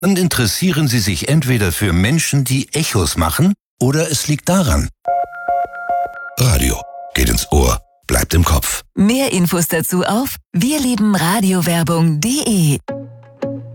Dann interessieren Sie sich entweder für Menschen, die Echos machen, oder es liegt daran. Radio geht ins Ohr, bleibt im Kopf. Mehr Infos dazu auf wirlebenradiowerbung.de.